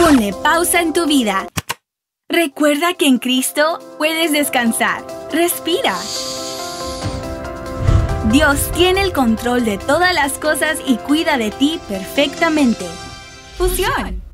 Ponle pausa en tu vida. Recuerda que en Cristo puedes descansar. Respira. Dios tiene el control de todas las cosas y cuida de ti perfectamente. Fusión.